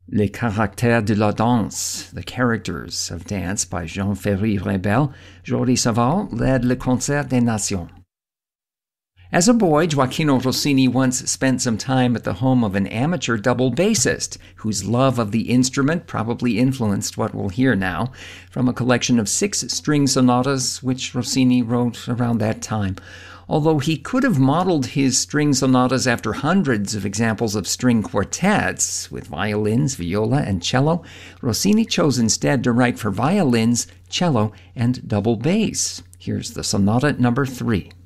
Les caractères de la danse, The Characters of Dance by Jean Ferry Rebel, Jordi Savall led Le Concert des Nations. As a boy, Gioachino Rossini once spent some time at the home of an amateur double bassist, whose love of the instrument probably influenced what we'll hear now, from a collection of 6 string sonatas which Rossini wrote around that time. Although he could have modeled his string sonatas after hundreds of examples of string quartets, with violins, viola, and cello, Rossini chose instead to write for violins, cello, and double bass. Here's the Sonata number 3.